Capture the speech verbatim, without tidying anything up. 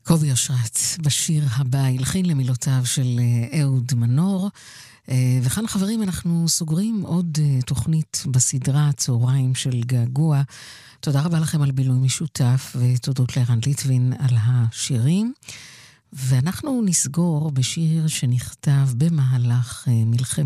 קובי אושרת בשיר הבא הלחין למילותיו של אהוד מנור. וכאן חברים אנחנו סוגרים עוד תוכנית בסדרה צהריים של געגוע. תודה רבה לכם על בילוי משותף ותודות לערן ליטבין על השירים. ואנחנו נסגור בשיר שנכתב במהלך מלחמת